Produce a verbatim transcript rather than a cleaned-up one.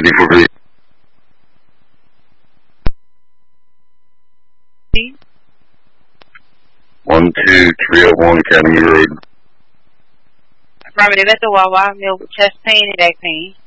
for me. one two three oh one Academy Road. Affirmative at the Wawa, meal with chest pain and back pain.